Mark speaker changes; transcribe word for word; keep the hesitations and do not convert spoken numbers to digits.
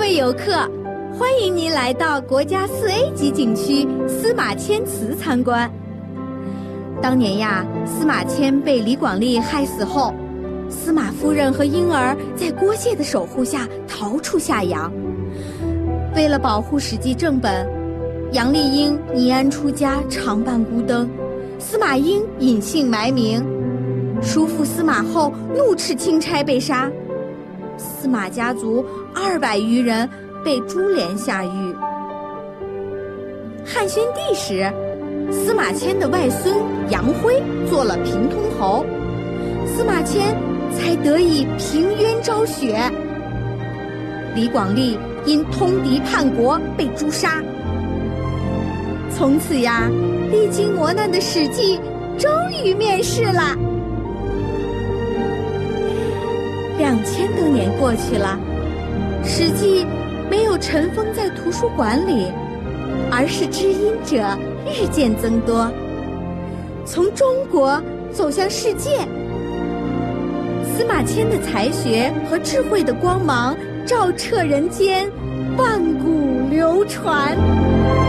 Speaker 1: 位游客，欢迎您来到国家四 A 级景区司马迁祠参观。当年呀，司马迁被李广利害死后，司马夫人和婴儿在郭谢的守护下逃出夏阳。为了保护史记正本，杨丽英尼安出家，常伴孤灯；司马颖隐姓埋名。叔父司马后怒斥钦差被杀，司马家族二百余人被株连下狱。汉宣帝时，司马迁的外孙杨辉做了平通侯，司马迁才得以平冤昭雪。李广利因通敌叛国被诛杀。从此呀，历经磨难的史记终于面世了。两千多年过去了，史记没有尘封在图书馆里，而是知音者日渐增多，从中国走向世界。司马迁的才学和智慧的光芒照彻人间，万古流传。